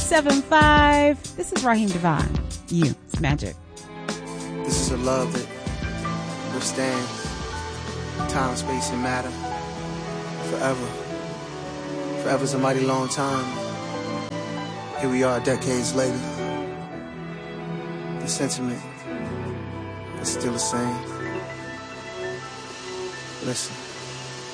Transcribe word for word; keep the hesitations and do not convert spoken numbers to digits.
seven five. This is Raheem Devine. You, it's Magic. This is a love that withstands time, space, and matter forever. Forever's a mighty long time. Here we are decades later. The sentiment is still the same. Listen.